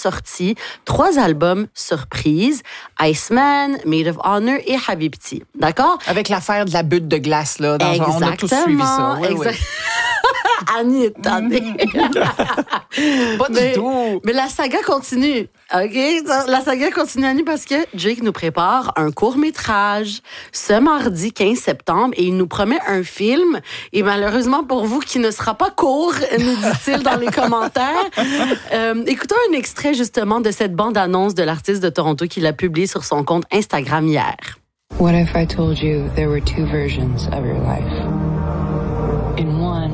sorti 3 albums surprises, Iceman, Maid of Honor et Habibti. D'accord? Avec l'affaire de la butte de glace, là. On a tous suivi ça. Oui. Annie, attendez. Pas du tout. Mais la saga continue. OK? La saga continue, Annie, parce que Drake nous prépare un court-métrage ce mardi 15 septembre et il nous promet un film. Et malheureusement pour vous, qui ne sera pas court, nous dit-il dans les commentaires. Écoutons un extrait justement de cette bande-annonce de l'artiste de Toronto qu'il a publié sur son compte Instagram hier. What if I told you there were 2 versions of your life? In one,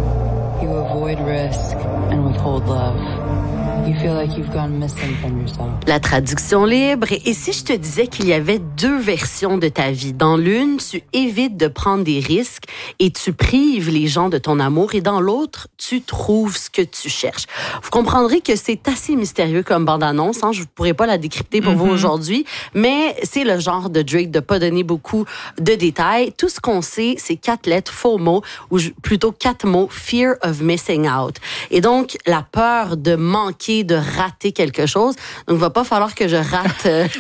you avoid risk and withhold love. You feel like you've gone missing from yourself. La traduction libre. Et si je te disais qu'il y avait 2 versions de ta vie? Dans l'une, tu évites de prendre des risques et tu prives les gens de ton amour. Et dans l'autre, tu trouves ce que tu cherches. Vous comprendrez que c'est assez mystérieux comme bande-annonce. Je ne pourrais pas la décrypter pour vous aujourd'hui. Mais c'est le genre de Drake de pas donner beaucoup de détails. Tout ce qu'on sait, c'est 4 lettres, FOMO, ou plutôt 4 mots, Fear of Missing Out. Et donc, la peur de manquer, de rater quelque chose. Donc, il va pas falloir que je rate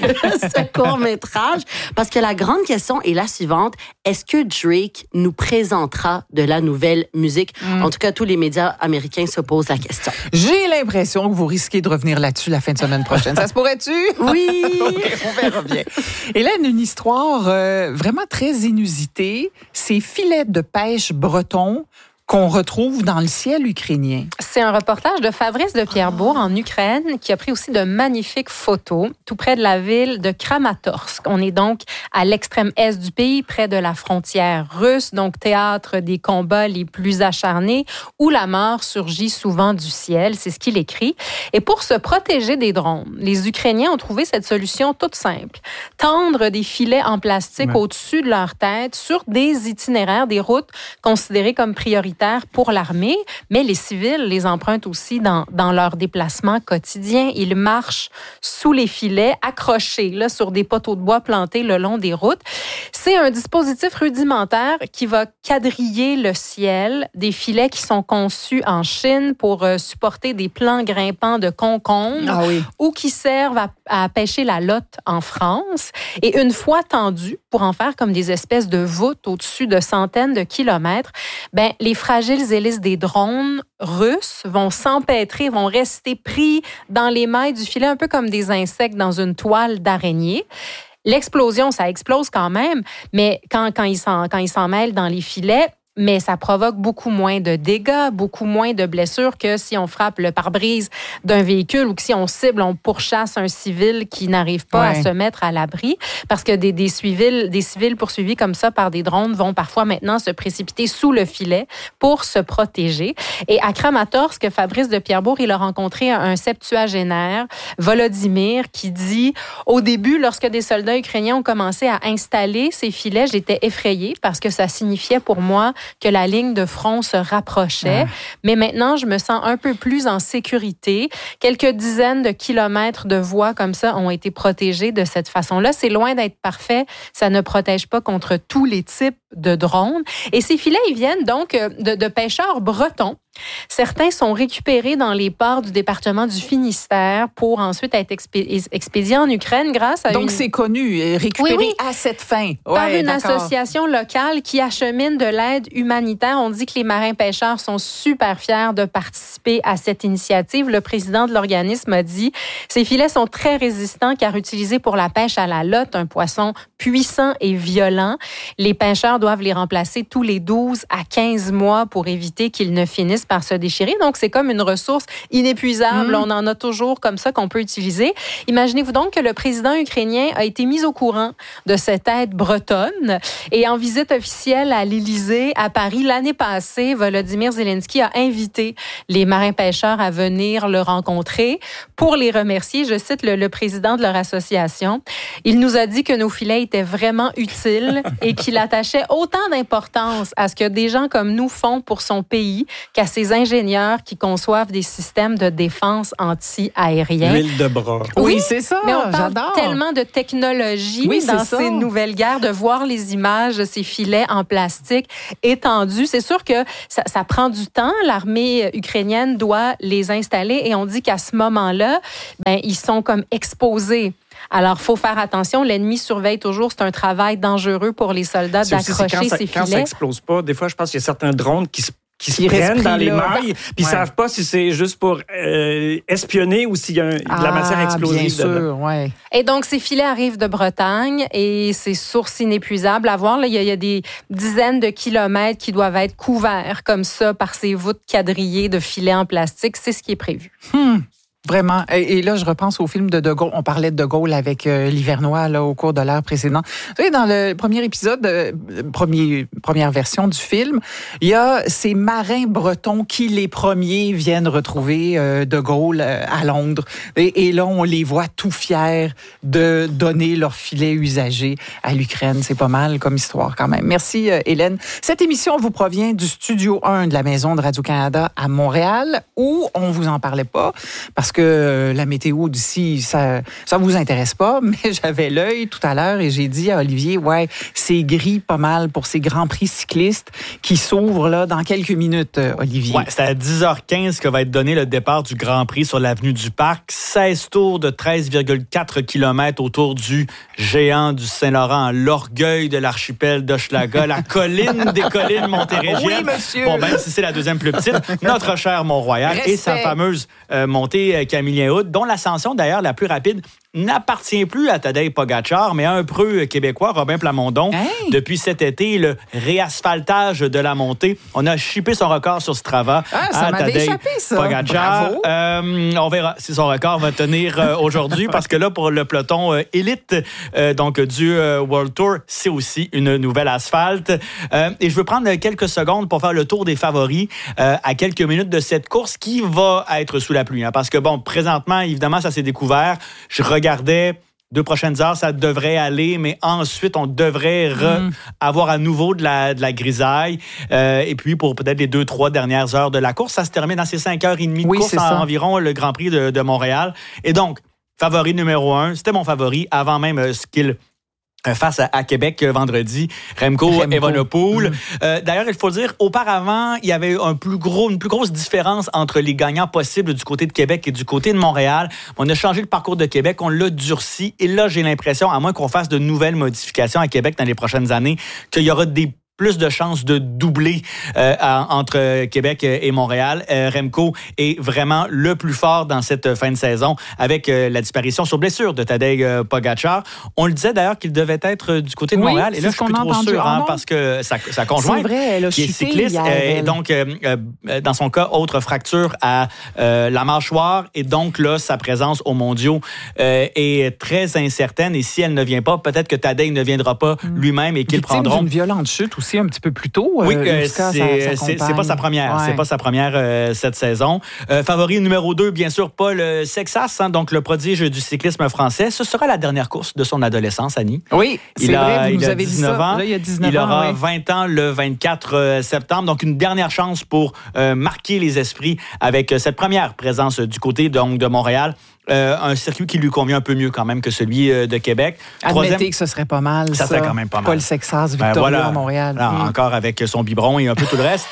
ce court-métrage parce que la grande question est la suivante. Est-ce que Drake nous présentera de la nouvelle musique? En tout cas, tous les médias américains se posent la question. J'ai l'impression que vous risquez de revenir là-dessus la fin de semaine prochaine. Ça se pourrait-tu? Oui! Okay, on verra bien. Et là, une histoire vraiment très inusitée. Ces filets de pêche bretons qu'on retrouve dans le ciel ukrainien. C'est un reportage de Fabrice de Pierrebourg en Ukraine qui a pris aussi de magnifiques photos tout près de la ville de Kramatorsk. On est donc à l'extrême est du pays, près de la frontière russe, donc théâtre des combats les plus acharnés où la mort surgit souvent du ciel. C'est ce qu'il écrit. Et pour se protéger des drones, les Ukrainiens ont trouvé cette solution toute simple. Tendre des filets en plastique au-dessus de leur tête sur des itinéraires, des routes considérées comme prioritaires pour l'armée, mais les civils les empruntent aussi dans leurs déplacements quotidiens. Ils marchent sous les filets, accrochés là, sur des poteaux de bois plantés le long des routes. C'est un dispositif rudimentaire qui va quadriller le ciel, des filets qui sont conçus en Chine pour supporter des plants grimpants de concombres ou qui servent à pêcher la lotte en France. Et une fois tendus, pour en faire comme des espèces de voûtes au-dessus de centaines de kilomètres, les fragiles hélices des drones russes vont s'empêtrer, vont rester pris dans les mailles du filet, un peu comme des insectes dans une toile d'araignée. L'explosion, ça explose quand même, mais quand ils s'en mêlent dans les filets, mais ça provoque beaucoup moins de dégâts, beaucoup moins de blessures que si on frappe le pare-brise d'un véhicule ou que si on cible, on pourchasse un civil qui n'arrive pas à se mettre à l'abri. Parce que des civils poursuivis comme ça par des drones vont parfois maintenant se précipiter sous le filet pour se protéger. Et à Kramatorsk, Fabrice de Pierrebourg, il a rencontré un septuagénaire, Volodymyr, qui dit « Au début, lorsque des soldats ukrainiens ont commencé à installer ces filets, j'étais effrayée parce que ça signifiait pour moi que la ligne de front se rapprochait. Mais maintenant, je me sens un peu plus en sécurité. Quelques dizaines de kilomètres de voies comme ça ont été protégées de cette façon-là. C'est loin d'être parfait. Ça ne protège pas contre tous les types de drones. Et ces filets, ils viennent donc de pêcheurs bretons. Certains sont récupérés dans les ports du département du Finistère pour ensuite être expédiés en Ukraine grâce à Donc, c'est connu, récupéré à cette fin. Par une association locale qui achemine de l'aide humanitaire. On dit que les marins-pêcheurs sont super fiers de participer à cette initiative. Le président de l'organisme a dit « Ces filets sont très résistants car utilisés pour la pêche à la lotte, un poisson puissant et violent. Les pêcheurs doivent les remplacer tous les 12 à 15 mois pour éviter qu'ils ne finissent par se déchirer. Donc, c'est comme une ressource inépuisable. On en a toujours comme ça qu'on peut utiliser. Imaginez-vous donc que le président ukrainien a été mis au courant de cette aide bretonne et en visite officielle à l'Élysée, à Paris, l'année passée, Volodymyr Zelensky a invité les marins-pêcheurs à venir le rencontrer pour les remercier. Je cite le président de leur association. Il nous a dit que nos filets étaient vraiment utiles et qu'il attachait autant d'importance à ce que des gens comme nous font pour son pays qu'à ces ingénieurs qui conçoivent des systèmes de défense anti-aériens. L'huile de bras. Oui, c'est ça. Mais on parle j'adore. tellement de technologie dans ces nouvelles guerres, de voir les images de ces filets en plastique étendus. C'est sûr que ça prend du temps. L'armée ukrainienne doit les installer et on dit qu'à ce moment-là, ils sont comme exposés. Alors, il faut faire attention. L'ennemi surveille toujours. C'est un travail dangereux pour les soldats d'accrocher ces filets. Quand ça explose pas, des fois, je pense qu'il y a certains drones qui se prennent dans les mailles, puis ils savent pas si c'est juste pour espionner ou s'il y a de la matière explosive bien dedans. sûr, ouais. Et donc, ces filets arrivent de Bretagne et c'est source inépuisable à voir. Là, il y a des dizaines de kilomètres qui doivent être couverts comme ça par ces voûtes quadrillées de filets en plastique. C'est ce qui est prévu. Vraiment. Et là, je repense au film de De Gaulle. On parlait de De Gaulle avec l'Hivernois là, au cours de l'heure précédente. Vous savez, dans le premier épisode, première version du film, il y a ces marins bretons qui, les premiers, viennent retrouver De Gaulle à Londres. Et là, on les voit tout fiers de donner leur filet usagé à l'Ukraine. C'est pas mal comme histoire quand même. Merci, Hélène. Cette émission vous provient du Studio 1 de la Maison de Radio-Canada à Montréal, où on vous en parlait pas, parce que la météo d'ici, ça vous intéresse pas, mais j'avais l'œil tout à l'heure et j'ai dit à Olivier, c'est gris pas mal pour ces grands prix cyclistes qui s'ouvrent là dans quelques minutes, Olivier. Ouais, c'est à 10h15 que va être donné le départ du Grand Prix sur l'avenue du Parc. 16 tours de 13,4 km autour du géant du Saint-Laurent, l'orgueil de l'archipel d'Hochelaga, la colline des collines montérégiennes. Oui, monsieur. Bon, même si c'est la deuxième plus petite, notre cher Mont-Royal et sa fameuse montée Camillien-Hood, dont l'ascension d'ailleurs la plus rapide n'appartient plus à Tadej Pogačar, mais à un preux québécois, Robin Plamondon. Hey. Depuis cet été, le réasphaltage de la montée. On a chippé son record sur Strava à Tadej Pogačar. On verra si son record va tenir aujourd'hui, parce que là, pour le peloton élite donc du World Tour, c'est aussi une nouvelle asphalte. Et je veux prendre quelques secondes pour faire le tour des favoris à quelques minutes de cette course qui va être sous la pluie. Hein, parce que, bon, présentement, évidemment, ça s'est découvert. Je regardais 2 prochaines heures, ça devrait aller, mais ensuite, on devrait avoir à nouveau de la grisaille. Et puis, pour peut-être les 2-3 dernières heures de la course, ça se termine dans ces 5h30 de course environ, le Grand Prix de Montréal. Et donc, favori numéro 1, c'était mon favori avant même ce qu'il face à Québec vendredi, Remco Evenepoel. D'ailleurs, il faut le dire, auparavant, il y avait une plus grosse différence entre les gagnants possibles du côté de Québec et du côté de Montréal. On a changé le parcours de Québec, on l'a durci. Et là, j'ai l'impression, à moins qu'on fasse de nouvelles modifications à Québec dans les prochaines années, qu'il y aura plus de chances de doubler entre Québec et Montréal. Remco est vraiment le plus fort dans cette fin de saison avec la disparition sur blessure de Tadej Pogačar. On le disait d'ailleurs qu'il devait être du côté de Montréal. Et là, je suis plus trop sûr parce que sa conjointe, qui est cycliste, et donc, dans son cas, autre fracture à la mâchoire. Et donc, là, sa présence aux mondiaux est très incertaine. Et si elle ne vient pas, peut-être que Tadej ne viendra pas lui-même et qu'ils prendront une violente chute aussi un petit peu plus tôt. Oui, c'est pas sa première. Ouais. C'est pas sa première cette saison. Favori numéro 2, bien sûr, Paul Sexas, donc le prodige du cyclisme français. Ce sera la dernière course de son adolescence, Annie. Oui, c'est vrai, vous nous avez dit ça. Ans. Là, il y a 19 ans. Il aura 20 ans le 24 septembre. Donc, une dernière chance pour marquer les esprits avec cette première présence du côté donc, de Montréal. Un circuit qui lui convient un peu mieux quand même que celui de Québec. Admettez que ce serait pas mal, ça. Ça serait quand même pas mal. Paul Sexas, victorieux à Montréal. Là, encore avec son biberon et un peu tout le reste.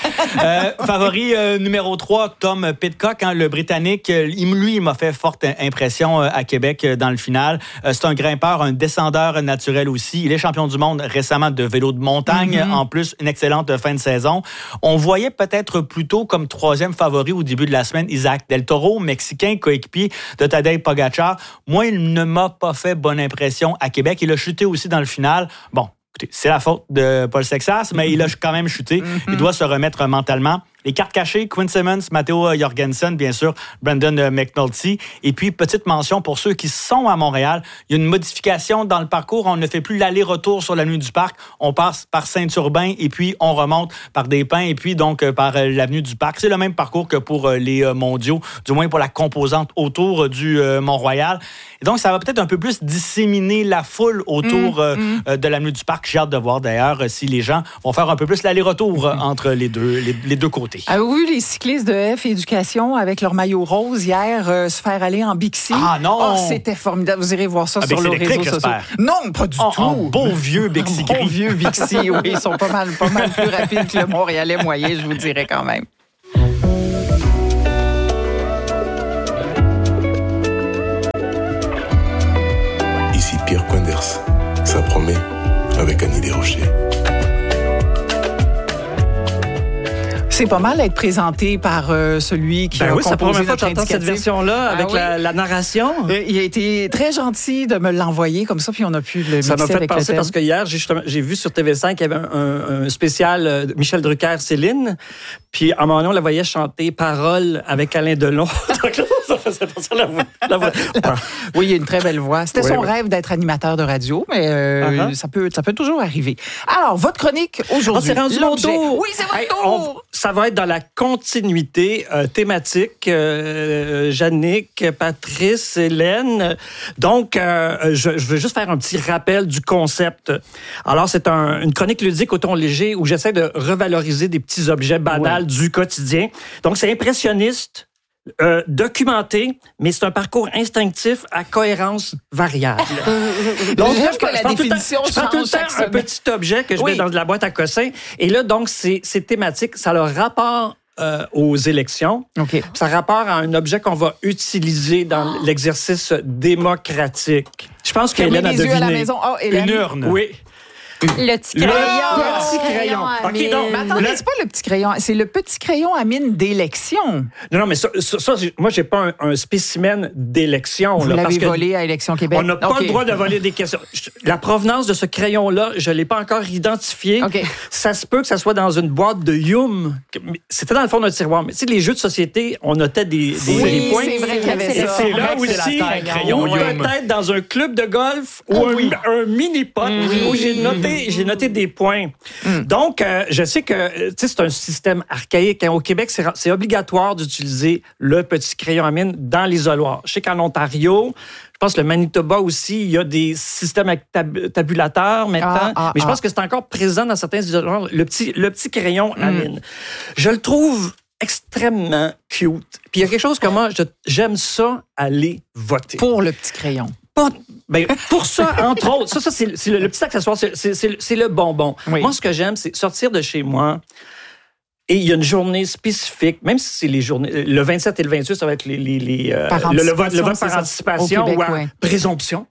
Favori numéro 3, Tom Pidcock, le Britannique. Lui, il m'a fait forte impression à Québec dans le final. C'est un grimpeur, un descendeur naturel aussi. Il est champion du monde récemment de vélo de montagne. En plus, une excellente fin de saison. On voyait peut-être plutôt comme 3e favori au début de la semaine Isaac Del Toro, mexicain, coéquipier de Tadej Pogačar. Moi, il ne m'a pas fait bonne impression à Québec. Il a chuté aussi dans le final. Bon, écoutez, c'est la faute de Paul Sexas, mais il a quand même chuté. Il doit se remettre mentalement. Les cartes cachées, Quinn Simmons, Matteo Jorgensen, bien sûr, Brandon McNulty. Et puis, petite mention pour ceux qui sont à Montréal, il y a une modification dans le parcours. On ne fait plus l'aller-retour sur l'avenue du Parc. On passe par Saint-Urbain et puis on remonte par des Pins et puis donc par l'avenue du Parc. C'est le même parcours que pour les mondiaux, du moins pour la composante autour du Mont-Royal. Et donc, ça va peut-être un peu plus disséminer la foule autour de l'avenue du Parc. J'ai hâte de voir d'ailleurs si les gens vont faire un peu plus l'aller-retour entre les deux côtés. côté. Avez-vous vu les cyclistes de F Éducation avec leur maillot rose hier se faire aller en Bixi? Ah non! Oh, c'était formidable. Vous irez voir ça sur les réseaux sociaux. Non, pas du tout. Un bon vieux Bixi gris. Bon vieux Bixi, oui. Ils sont pas mal plus rapides que le Montréalais moyen, je vous dirais quand même. Ici Pierre Quenders. Ça promet avec Annie Desrochers. C'est pas mal être présenté par celui qui a composé c'est la première fois notre que j'entends cette version-là avec la narration. Il a été très gentil de me l'envoyer comme ça, puis on a pu le mixer Ça m'a fait avec penser parce que hier, j'ai vu sur TV5 qu'il y avait un spécial Michel Drucker-Céline. Puis à un moment donné, on la voyait chanter Paroles avec Alain Delon. Ça faisait penser à la voix. Oui, il a une très belle voix. C'était son rêve d'être animateur de radio, mais ça peut toujours arriver. Alors, votre chronique aujourd'hui. C'est rendu mon tour. Oui, c'est votre tour. Ça va être dans la continuité thématique. Jannick, Patrice, Hélène. Donc, je veux juste faire un petit rappel du concept. Alors, c'est une chronique ludique au ton léger où j'essaie de revaloriser des petits objets banals du quotidien. Donc, c'est impressionniste. Documenté, mais c'est un parcours instinctif à cohérence variable. Donc, là, je prends tout le temps un petit objet que je mets dans de la boîte à cossins. Et là, donc, c'est thématique. Ça a le rapport aux élections. Okay. Ça a rapport à un objet qu'on va utiliser dans l'exercice démocratique. Je pense qu'Hélène a deviné. À la maison. Oh, Hélène. Une urne. Oui. Le petit crayon. Le petit crayon. OK, donc, mais attendez, c'est pas le petit crayon, c'est le petit crayon à mine d'élection. Non, mais ça moi, j'ai pas un spécimen d'élection. Vous l'avez volé à Élection Québec? On n'a pas le droit de voler des questions. La provenance de ce crayon-là, je ne l'ai pas encore identifié. Okay. Ça se peut que ça soit dans une boîte de Yum. C'était dans le fond d'un tiroir. Mais tu sais, les jeux de société, on notait des points. C'est vrai qu'il y avait ça. C'est là aussi, ou peut-être dans un club de golf ou un mini-pot où j'ai noté des points. Donc, je sais que c'est un système archaïque. Au Québec, c'est obligatoire d'utiliser le petit crayon à mine dans l'isoloir. Je sais qu'en Ontario, je pense que le Manitoba aussi, il y a des systèmes avec tabulateurs maintenant. Mais je pense que c'est encore présent dans certains isoloirs, le petit crayon à mine. Je le trouve extrêmement cute. Puis il y a quelque chose comme moi, j'aime ça aller voter. Pour le petit crayon. Pour ça, entre autres, ça c'est le petit accessoire, c'est le bonbon. Oui. Moi, ce que j'aime, c'est sortir de chez moi et il y a une journée spécifique, même si c'est les journées, le 27 et le 28, ça va être le vote par anticipation Québec, ou présomption.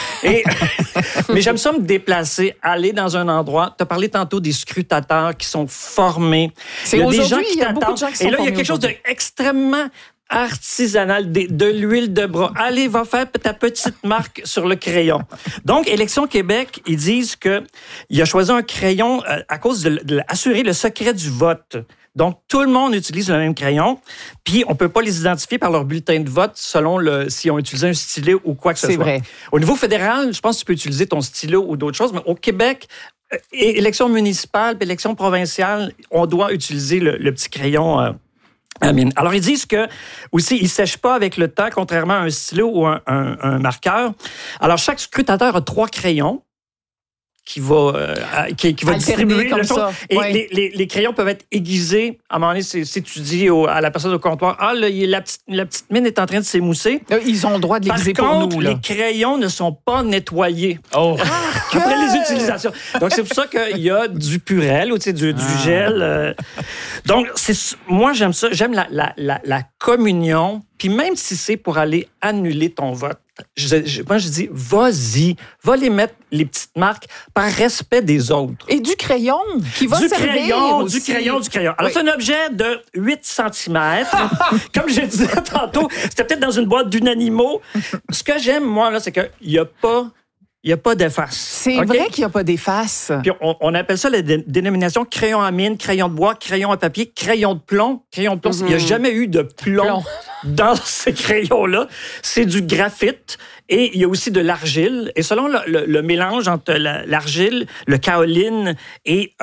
Mais j'aime ça me déplacer, aller dans un endroit. Tu as parlé tantôt des scrutateurs qui sont formés. Il y a des gens qui t'attendent. Et là, il y a quelque chose d'extrêmement artisanal, de l'huile de bras. Allez, va faire ta petite marque sur le crayon. Donc, Élection Québec, ils disent qu'il a choisi un crayon à cause d'assurer le secret du vote. Donc, tout le monde utilise le même crayon, puis on peut pas les identifier par leur bulletin de vote selon si on utilisé un stylo ou quoi que ce soit. C'est vrai. Au niveau fédéral, je pense que tu peux utiliser ton stylo ou d'autres choses, mais au Québec, élection municipale, élection provinciale, on doit utiliser le petit crayon alors, ils disent que aussi, ils ne sèchent pas avec le temps, contrairement à un stylo ou un marqueur. Alors, chaque scrutateur a 3 crayons qui va distribuer comme le chose. ça. Et les crayons peuvent être aiguisés. À un moment donné, si tu dis à la personne au comptoir, là, la petite mine est en train de s'émousser. Ils ont le droit de l'aiguiser pour nous. Par contre, les crayons ne sont pas nettoyés. Après les utilisations. Donc, c'est pour ça qu'il y a du purel ou du gel. Donc, moi, j'aime ça. J'aime la communion. Puis même si c'est pour aller annuler ton vote, moi, je dis, vas-y, va les mettre, les petites marques, par respect des autres. Et du crayon, qui va servir aussi. Du crayon. Alors, c'est un objet de 8 cm. Comme je disais tantôt, c'était peut-être dans une boîte d'Unanimo. Ce que j'aime, moi, là, c'est qu'il n'y a pas d'efface. C'est vrai qu'il n'y a pas d'efface. Puis on appelle ça la dénomination crayon à mine, crayon de bois, crayon à papier, crayon de plomb. Crayon de plomb, il n'y a jamais eu de plomb dans ces crayons-là. C'est du graphite et il y a aussi de l'argile. Et selon le mélange entre l'argile, le kaoline et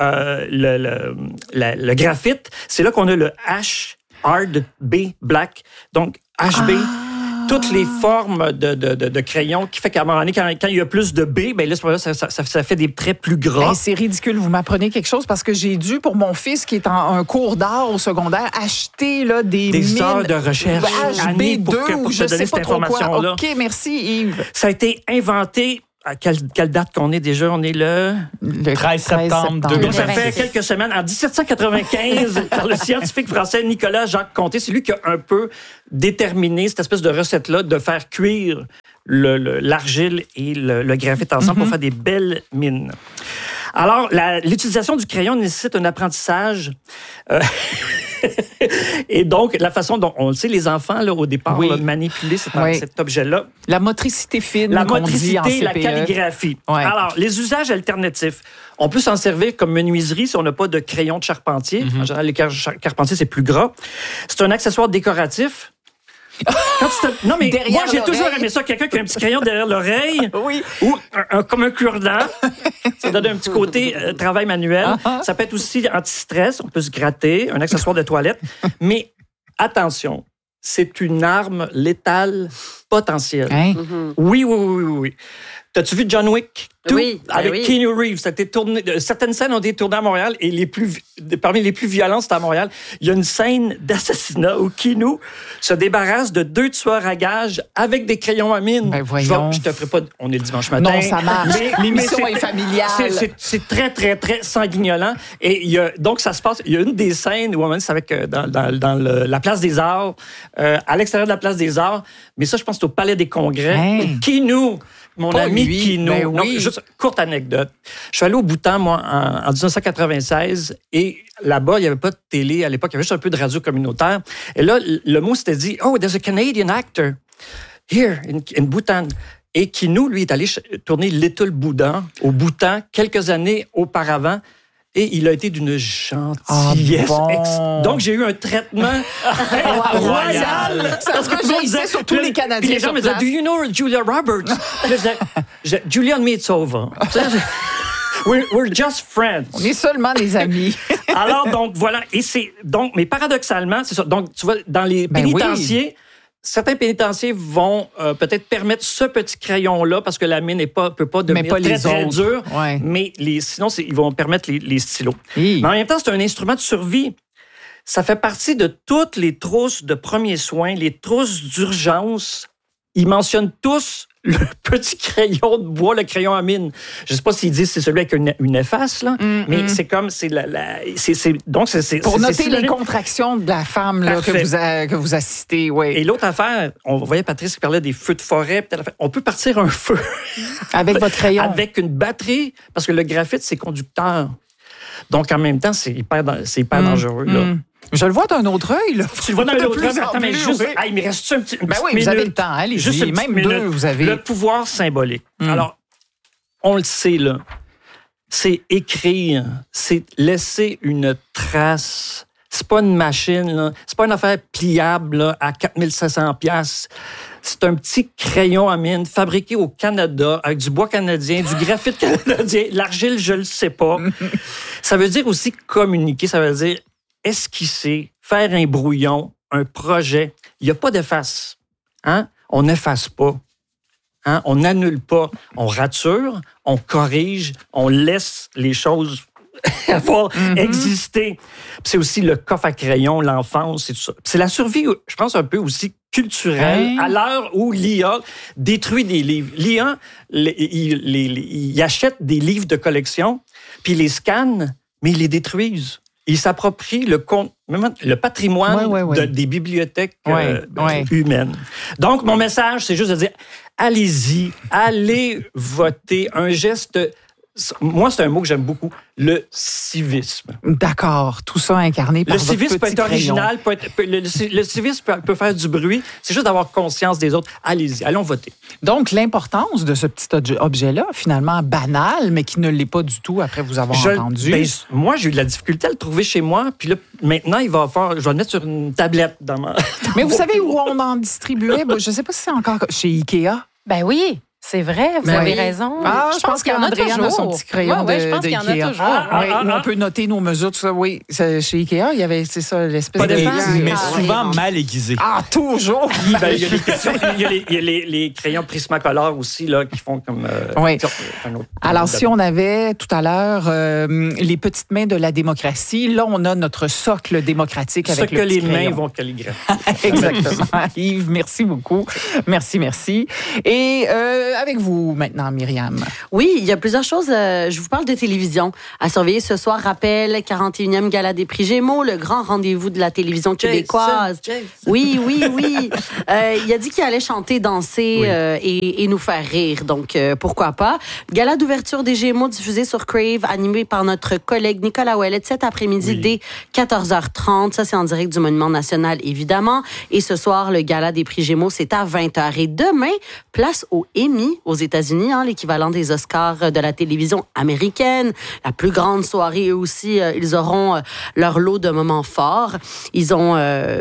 le graphite, c'est là qu'on a le H Hard B Black. Donc, HB... toutes les formes de crayons, qui fait qu'à un moment donné, quand il y a plus de B, ben là, ça fait des traits plus gras. Ben, c'est ridicule. Vous m'apprenez quelque chose parce que j'ai dû, pour mon fils qui est en un cours d'art au secondaire, acheter là, des heures de recherche HB2 pour ou je sais pas trop quoi. OK, merci Yves. Ça a été inventé. À quelle date qu'on est déjà? On est le 13 septembre 2026. Ça fait quelques semaines. En 1795, par le scientifique français Nicolas Jacques Conté, c'est lui qui a un peu déterminé cette espèce de recette-là de faire cuire l'argile et le graphite ensemble pour faire des belles mines. Alors, l'utilisation du crayon nécessite un apprentissage. Et donc, la façon dont on le sait, les enfants, là, au départ, manipuler cet objet-là. La motricité fine, la motricité, la calligraphie. Ouais. Alors, les usages alternatifs. On peut s'en servir comme menuiserie si on n'a pas de crayon de charpentier. En général, les carpentiers, c'est plus gras. C'est un accessoire décoratif. Non, mais derrière moi, j'ai toujours aimé ça. Quelqu'un qui a un petit crayon derrière l'oreille. Oui. Ou comme un cure-dent. Ça donne un petit côté travail manuel. Ça peut être aussi anti-stress. On peut se gratter. Un accessoire de toilette. Mais attention, c'est une arme létale potentielle. Hein? Oui. T'as-tu vu John Wick? Oui. Avec Keanu Reeves. Ça a été tourné, certaines scènes ont été tournées à Montréal et parmi les plus violentes, c'est à Montréal. Il y a une scène d'assassinat où Keanu se débarrasse de 2 tueurs à gages avec des crayons à mine. Ben voyons. Je te ferai pas... On est le dimanche matin. Non, ça marche. L'émission est familiale. C'est très, très, très sanguignolant. Et donc, ça se passe... Il y a une des scènes où c'est avec dans la Place des Arts, à l'extérieur de la Place des Arts. Mais ça, je pense que c'est au Palais des Congrès. Hey. Keanu... Mon ami Keanu. Ben oui. Non, juste courte anecdote. Je suis allé au Bhoutan, moi, en 1996, et là-bas, il n'y avait pas de télé à l'époque, il y avait juste un peu de radio communautaire. Et là, le mot s'était dit, « Oh, there's a Canadian actor here in Bhoutan ». Et Keanu, lui, est allé tourner Little Buddha au Bhoutan quelques années auparavant. Et il a été d'une gentillesse. Donc, j'ai eu un traitement royal. Ça se rejoignait sur tous les Canadiens. Puis les gens me disaient, « Do you know Julia Roberts? » Julia Mitsova. We're just friends. On est seulement des amis. Alors, donc, voilà. Mais paradoxalement, c'est ça. Donc, tu vois, dans les pénitenciers, certains pénitenciers vont peut-être permettre ce petit crayon-là parce que la mine peut pas devenir très dure. Ouais. Mais sinon, ils vont permettre les stylos. Oui. Mais en même temps, c'est un instrument de survie. Ça fait partie de toutes les trousses de premiers soins, les trousses d'urgence. Ils mentionnent tous le petit crayon de bois, le crayon à mine. Je ne sais pas s'ils disent que c'est celui avec une efface, là, mais c'est comme... Donc, c'est pour noter les contractions de la femme là, que vous assistez. Oui. Et l'autre affaire, on voyait Patrice qui parlait des feux de forêt. On peut partir un feu. Avec votre crayon. Avec une batterie, parce que le graphite, c'est conducteur. Donc, en même temps, c'est hyper dangereux. Là. Je le vois d'un autre œil. Là. Tu le vois d'un autre œil. Attends, mais juste... il me reste une petite minute. Vous avez le temps. Allez-y. Juste même minute. 2, vous avez... Le pouvoir symbolique. Alors, on le sait, là. C'est écrire. C'est laisser une trace. C'est pas une machine, là. C'est pas une affaire pliable, là, à 4500 $. C'est un petit crayon à mine fabriqué au Canada avec du bois canadien, du graphite canadien. L'argile, je le sais pas. Ça veut dire aussi communiquer. Ça veut dire esquisser, faire un brouillon, un projet. Il n'y a pas d'efface. Hein? On n'efface pas. Hein? On n'annule pas. On rature, on corrige, on laisse les choses avoir existé. C'est aussi le coffre à crayon, l'enfance, c'est tout ça. C'est la survie, je pense, un peu aussi culturelle, à l'heure où l'IA détruit des livres. L'IA, il achète des livres de collection, puis il les scanne, mais ils les détruisent. Ils s'approprient le patrimoine des bibliothèques humaines. Donc, mon message, c'est juste de dire, allez-y, allez voter. Un geste... Moi, c'est un mot que j'aime beaucoup, le civisme. D'accord, tout ça incarné par votre petit civisme peut être original, crayon. le civisme peut faire du bruit. C'est juste d'avoir conscience des autres. Allez-y, allons voter. Donc, l'importance de ce petit objet-là, finalement banal, mais qui ne l'est pas du tout après vous avoir entendu. Moi, j'ai eu de la difficulté à le trouver chez moi. Puis là, maintenant, je vais le mettre sur une tablette dans ma... Mais vous savez où on en distribuait? Je ne sais pas si c'est encore chez Ikea. Ben oui. C'est vrai, vous avez raison. Je pense qu'Andréane a son petit crayon de je pense qu'il y en a toujours. Où on peut noter nos mesures, tout ça. Oui, chez Ikea, il y avait, c'est ça, l'espèce de... Mais souvent mal aiguisé. Toujours! Il y a les crayons Prismacolor aussi, là, qui font comme... Alors, si on avait, tout à l'heure, les petites mains de la démocratie, là, on a notre socle démocratique avec le petit crayon. Ce que les mains vont calligraphier. Exactement. Yves, merci beaucoup. Merci. Et avec vous maintenant, Myriam. Oui, il y a plusieurs choses. Je vous parle de télévision. À surveiller ce soir, rappel, 41e Gala des prix Gémeaux, le grand rendez-vous de la télévision québécoise. Jason. Oui. Il a dit qu'il allait chanter, danser et nous faire rire. Donc, pourquoi pas. Gala d'ouverture des Gémeaux diffusé sur Crave, animé par notre collègue Nicolas Ouellet cet après-midi dès 14h30. Ça, c'est en direct du Monument National, évidemment. Et ce soir, le Gala des prix Gémeaux, c'est à 20h. Et demain, place au Emmy aux États-Unis, l'équivalent des Oscars de la télévision américaine. La plus grande soirée, eux aussi, ils auront leur lot de moments forts. Ils ont,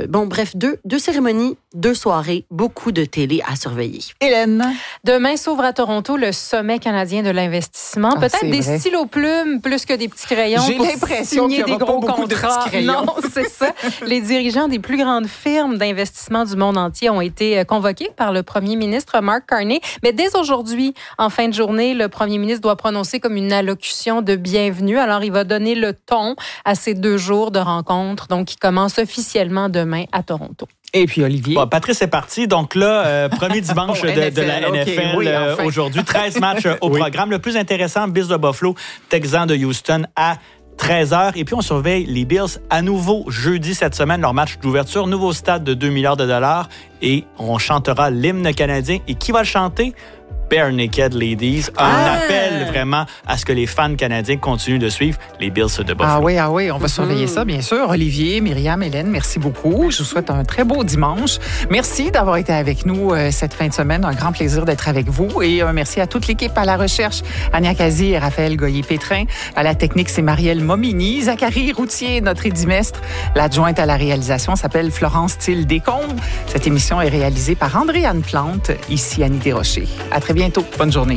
deux cérémonies, 2 soirées, beaucoup de télé à surveiller. Hélène? Demain s'ouvre à Toronto le Sommet canadien de l'investissement. Peut-être des stylos plumes plus que des petits crayons. J'ai l'impression qu'il y aura des gros pas beaucoup contrats. De petits crayons. Non, c'est ça. Les dirigeants des plus grandes firmes d'investissement du monde entier ont été convoqués par le premier ministre Mark Carney. Mais dès aujourd'hui, en fin de journée, le premier ministre doit prononcer comme une allocution de bienvenue. Alors, il va donner le ton à ces 2 jours de rencontre, donc qui commencent officiellement demain à Toronto. Et puis, Olivier. Bon, Patrice, c'est parti. Donc là, premier dimanche de la NFL aujourd'hui. 13 matchs au programme. Le plus intéressant, Bills de Buffalo, Texans de Houston à 13h. Et puis, on surveille les Bills à nouveau jeudi cette semaine. Leur match d'ouverture, nouveau stade de 2 milliards de dollars. Et on chantera l'hymne canadien. Et qui va le chanter? Bare Naked Ladies. Un appel vraiment à ce que les fans canadiens continuent de suivre les Bills de Buffalo. Ah oui, on va surveiller ça, bien sûr. Olivier, Myriam, Hélène, merci beaucoup. Je vous souhaite un très beau dimanche. Merci d'avoir été avec nous cette fin de semaine. Un grand plaisir d'être avec vous. Et un merci à toute l'équipe à la recherche. Ania Kazi et Raphaël Goyer-Pétrin. À la technique, c'est Marielle Momini. Zachary Routier, notre édimestre. L'adjointe à la réalisation s'appelle Florence Thiel-Descombes. Cette émission est réalisée par Andréane Plante. Ici, Annie Desrochers. À très bientôt. Bonne journée.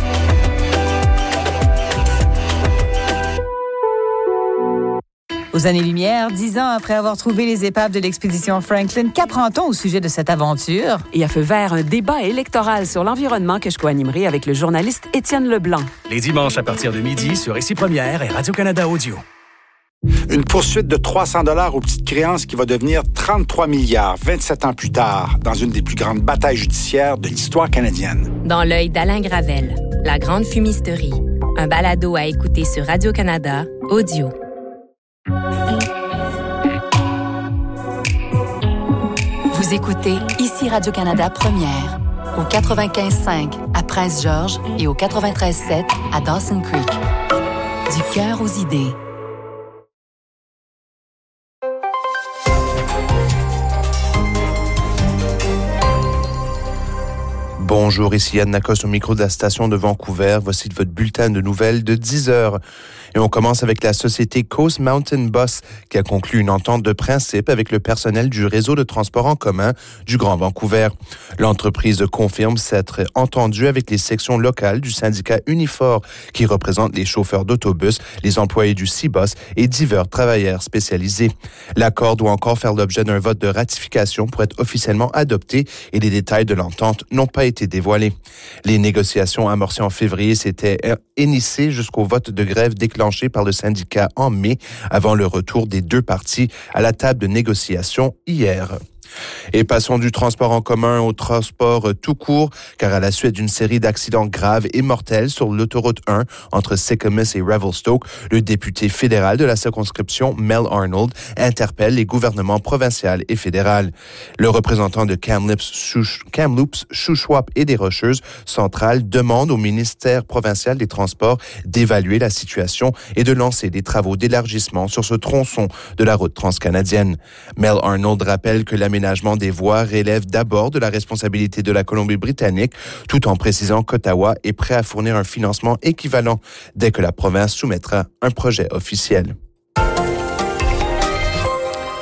Aux années-lumière, 10 ans après avoir trouvé les épaves de l'expédition Franklin, qu'apprend-on au sujet de cette aventure? Et à feu vert, un débat électoral sur l'environnement que je co-animerai avec le journaliste Étienne Leblanc. Les dimanches à partir de midi sur Ici Première et Radio-Canada Audio. Une poursuite de 300 $ aux petites créances qui va devenir 33 milliards 27 ans plus tard dans une des plus grandes batailles judiciaires de l'histoire canadienne. Dans l'œil d'Alain Gravel, La Grande Fumisterie. Un balado à écouter sur Radio-Canada Audio. Vous écoutez Ici Radio-Canada Première, au 95.5 à Prince-Georges et au 93.7 à Dawson Creek. Du cœur aux idées. Bonjour, ici Yann Lacoste au micro de la station de Vancouver. Voici votre bulletin de nouvelles de 10 heures. Et on commence avec la société Coast Mountain Bus qui a conclu une entente de principe avec le personnel du réseau de transport en commun du Grand Vancouver. L'entreprise confirme s'être entendue avec les sections locales du syndicat Unifor qui représente les chauffeurs d'autobus, les employés du CBus et divers travailleurs spécialisés. L'accord doit encore faire l'objet d'un vote de ratification pour être officiellement adopté et les détails de l'entente n'ont pas été dévoilés. Les négociations amorcées en février s'étaient initiées jusqu'au vote de grève déclenché par le syndicat en mai, avant le retour des 2 parties à la table de négociation hier. Et passons du transport en commun au transport tout court, car à la suite d'une série d'accidents graves et mortels sur l'autoroute 1 entre Sycamus et Revelstoke, le député fédéral de la circonscription, Mel Arnold, interpelle les gouvernements provincial et fédéral. Le représentant de Kamloops, Shuswap et des Rocheuses centrales demande au ministère provincial des Transports d'évaluer la situation et de lancer des travaux d'élargissement sur ce tronçon de la route transcanadienne. Mel Arnold rappelle que l'aménagement des voies relève d'abord de la responsabilité de la Colombie-Britannique, tout en précisant qu'Ottawa est prêt à fournir un financement équivalent dès que la province soumettra un projet officiel.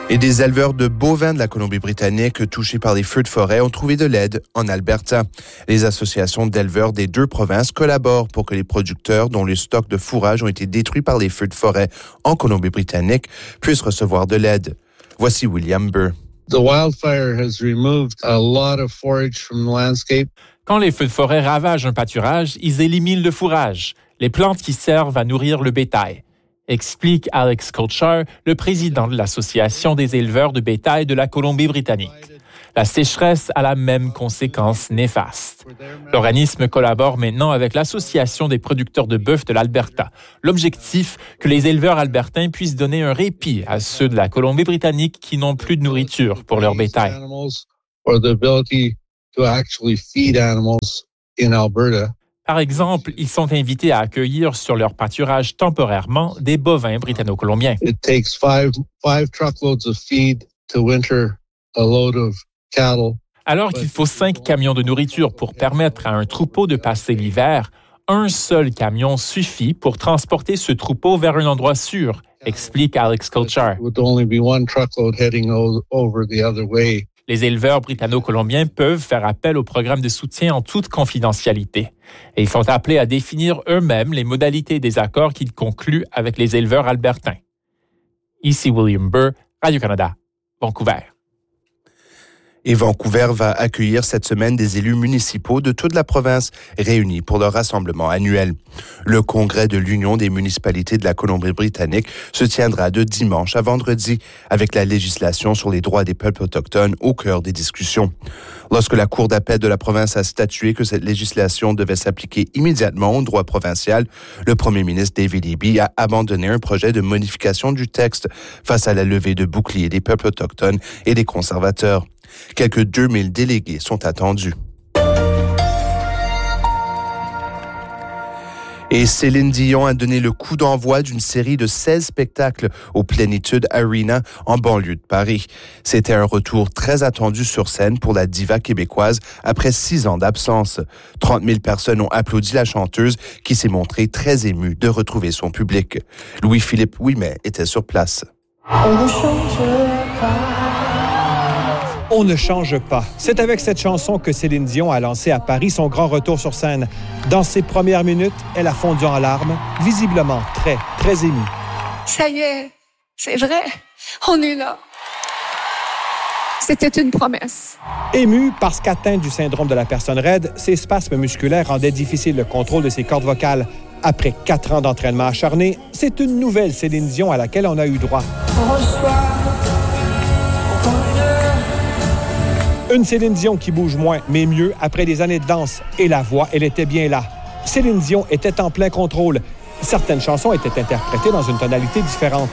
Et des éleveurs de bovins de la Colombie-Britannique touchés par les feux de forêt ont trouvé de l'aide en Alberta. Les associations d'éleveurs des deux provinces collaborent pour que les producteurs dont les stocks de fourrage ont été détruits par les feux de forêt en Colombie-Britannique puissent recevoir de l'aide. Voici William Burr. The wildfire has removed a lot of forage from the landscape. Quand les feux de forêt ravagent un pâturage, ils éliminent le fourrage, les plantes qui servent à nourrir le bétail, explique Alex Culture, le président de l'Association des éleveurs de bétail de la Colombie-Britannique. La sécheresse a la même conséquence néfaste. L'organisme collabore maintenant avec l'Association des producteurs de bœuf de l'Alberta. L'objectif, que les éleveurs albertains puissent donner un répit à ceux de la Colombie-Britannique qui n'ont plus de nourriture pour leur bétail. Par exemple, ils sont invités à accueillir sur leur pâturage temporairement des bovins britanno-colombiens. It takes five truckloads of feed to winter a load of cattle. Alors qu'il faut 5 camions de nourriture pour permettre à un troupeau de passer l'hiver, un seul camion suffit pour transporter ce troupeau vers un endroit sûr, explique Alex Culture. Les éleveurs britanno-colombiens peuvent faire appel au programme de soutien en toute confidentialité. Et ils sont appelés à définir eux-mêmes les modalités des accords qu'ils concluent avec les éleveurs albertains. Ici William Burr, Radio-Canada, Vancouver. Et Vancouver va accueillir cette semaine des élus municipaux de toute la province réunis pour leur rassemblement annuel. Le congrès de l'Union des municipalités de la Colombie-Britannique se tiendra de dimanche à vendredi avec la législation sur les droits des peuples autochtones au cœur des discussions. Lorsque la Cour d'appel de la province a statué que cette législation devait s'appliquer immédiatement au droit provincial, le premier ministre David Eby a abandonné un projet de modification du texte face à la levée de boucliers des peuples autochtones et des conservateurs. Quelques 2000 délégués sont attendus. Et Céline Dion a donné le coup d'envoi d'une série de 16 spectacles au Plénitude Arena en banlieue de Paris. C'était un retour très attendu sur scène pour la diva québécoise après 6 ans d'absence. 30 000 personnes ont applaudi la chanteuse qui s'est montrée très émue de retrouver son public. Louis-Philippe Ouimet était sur place. On ne change pas. C'est avec cette chanson que Céline Dion a lancé à Paris son grand retour sur scène. Dans ses premières minutes, elle a fondu en larmes, visiblement très, très émue. Ça y est, c'est vrai, on est là. C'était une promesse. Émue parce qu'atteinte du syndrome de la personne raide, ses spasmes musculaires rendaient difficile le contrôle de ses cordes vocales. Après 4 ans d'entraînement acharné, c'est une nouvelle Céline Dion à laquelle on a eu droit. Une Céline Dion qui bouge moins, mais mieux après des années de danse. Et la voix, elle était bien là. Céline Dion était en plein contrôle. Certaines chansons étaient interprétées dans une tonalité différente.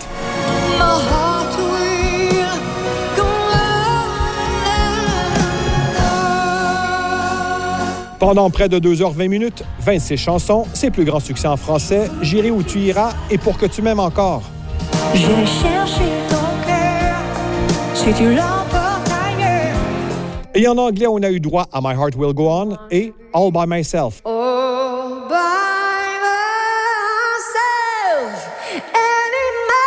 Pendant près de 2h20, 26 chansons, ses plus grands succès en français, J'irai où tu iras et Pour que tu m'aimes encore. J'ai cherché ton cœur, si tu l'emportes. Et en anglais, on a eu droit à My Heart Will Go On et All By Myself. All by myself anymore.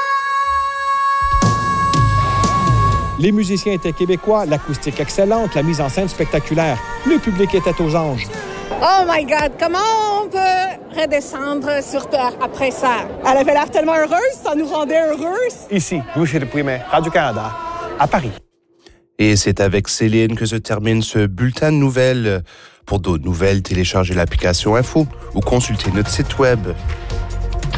Les musiciens étaient québécois, l'acoustique excellente, la mise en scène spectaculaire. Le public était aux anges. Oh my God, comment on peut redescendre sur Terre après ça? Elle avait l'air tellement heureuse, ça nous rendait heureux. Ici, Louis-Philippe Ouimet, Radio-Canada, à Paris. Et c'est avec Céline que se termine ce bulletin de nouvelles. Pour d'autres nouvelles, téléchargez l'application Info ou consultez notre site web.